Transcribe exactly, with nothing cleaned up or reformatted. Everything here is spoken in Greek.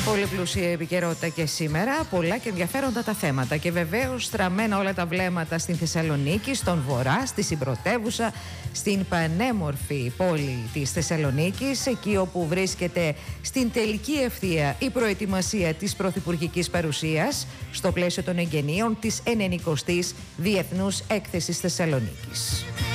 Πολύ πλούσια επικαιρότητα και σήμερα, πολλά και ενδιαφέροντα τα θέματα και βεβαίως στραμμένα όλα τα βλέμματα στην Θεσσαλονίκη, στον Βορρά, στη συμπρωτεύουσα, στην πανέμορφη πόλη της Θεσσαλονίκης, εκεί όπου βρίσκεται στην τελική ευθεία η προετοιμασία της πρωθυπουργικής παρουσίας στο πλαίσιο των εγγενείων της ενενηκοστής Διεθνούς Έκθεσης Θεσσαλονίκης.